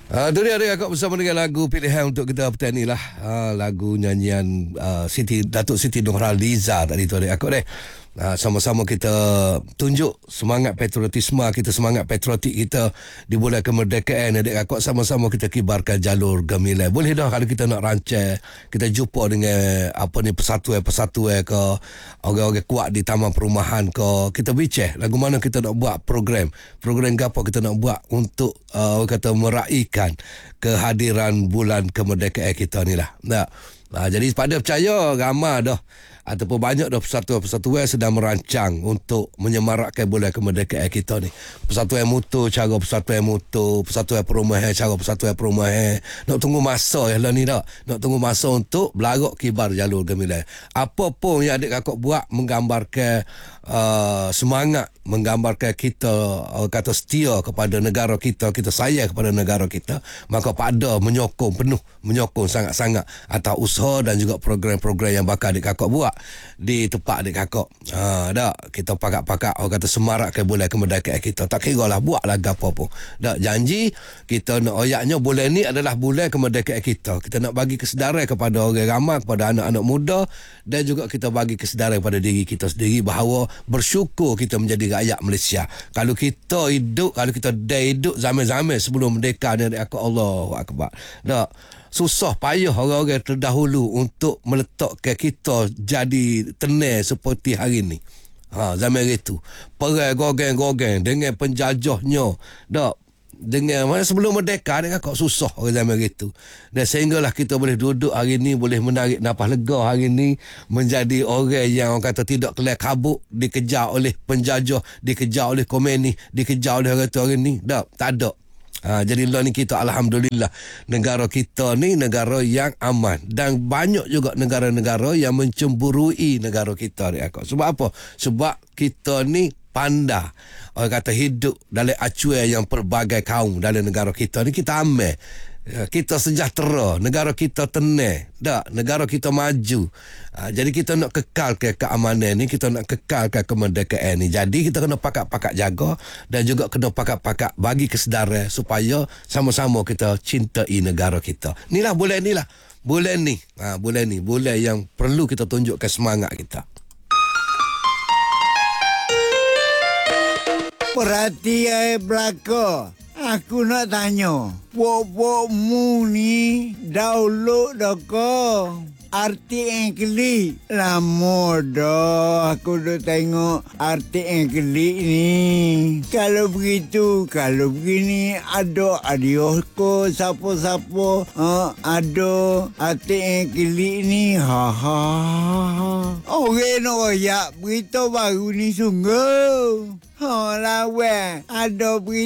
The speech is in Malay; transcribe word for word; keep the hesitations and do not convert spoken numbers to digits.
Uh, itu dia dia akak bersama dengan lagu pilihan untuk kita petang ni lah. Uh, lagu nyanyian uh, Siti Datuk Siti Nurhaliza tadi tu adik akak deh. Uh, sama-sama kita tunjuk semangat patriotisme kita, semangat patriotik kita di bulan kemerdekaan. Adik akak sama-sama kita kibarkan jalur gemilang. Boleh dah kalau kita nak rancang, kita jumpa dengan apa ni persatuan-persatuan ke, orang-orang kuat di taman perumahan ke, kita bincang lagu mana kita nak buat program. Program apa kita nak buat untuk uh, orang kata meraihkan kehadiran bulan kemerdekaan kita ni lah. Nah, nah jadi pada percaya ramai dah ataupun banyak dah persatuan-persatuan sedang merancang untuk menyemarakkan bulan kemerdekaan kita ni. Persatuan motor, cara persatuan motor, persatuan perumahan, cara persatuan perumahan. Nak tunggu masa ya lah ni dah. Nak tunggu masa untuk berlarak kibar jalur gemilang. Apa pun yang adik kakak buat menggambarkan uh, semangat, menggambarkan kita uh, kata setia kepada negara kita, kita sayang kepada negara kita, maka pada menyokong penuh, menyokong sangat-sangat atas usaha dan juga program-program yang bakal adik kakak buat di tempat adik kakak. Ha, dah kita pakak-pakak orang kata semarakkan bulan kemerdekaan kita. Tak kira lah buat lagu apa pun. Dah janji kita nak oyaknya bulan ni adalah bulan kemerdekaan kita. Kita nak bagi kesedaran kepada orang ramai, kepada anak-anak muda, dan juga kita bagi kesedaran kepada diri kita sendiri bahawa bersyukur kita menjadi rakyat Malaysia. Kalau kita hidup, kalau kita dah hidup zaman-zaman sebelum merdeka ni adik kakak, Allahu Akbar. Dah susah payah orang-orang terdahulu untuk meletakkan kita jadi tenang seperti hari ni. Ha, zaman itu perang gogeng-gogeng dengan penjajahnya. Dak dengan mana sebelum merdeka dia kak susah orang zaman itu. Dan sehinggalah kita boleh duduk hari ni, boleh menarik nafas lega hari ni, menjadi orang yang orang kata tidak kelak kabut, dikejar oleh penjajah, dikejar oleh komunis, dikejar oleh orang tu hari ni. Dak tak ada. Ha, jadi lah ni kita alhamdulillah negara kita ni negara yang aman, dan banyak juga negara-negara yang mencemburui negara kita ni. Sebab apa? Sebab kita ni pandai orang kata hidup dalam acuan yang pelbagai kaum dalam negara kita ni. Kita aman, kita sejahtera, negara kita tenang, tak, negara kita maju. Ha, jadi kita nak kekalkan keamanan ni, kita nak kekalkan kemerdekaan ni. Jadi kita kena pakak-pakak jaga dan juga kena pakak-pakak bagi kesedaran supaya sama-sama kita cintai negara kita. Inilah bulan ni lah. Bulan ni, ha, bulan ni, bulan yang perlu kita tunjukkan semangat kita. Perhatian belaka. Aku nak tanya, pok-pokmu ni download dah ke arti Inggeris? Lama dah aku dah tengok arti Inggeris ni. Kalau begitu, kalau begini, ada adios ko siapa-siapa uh, ada arti Inggeris ni. Ha ha ha. Orang nak royak berita baru ni sungguh. Ha lah weh, ada berita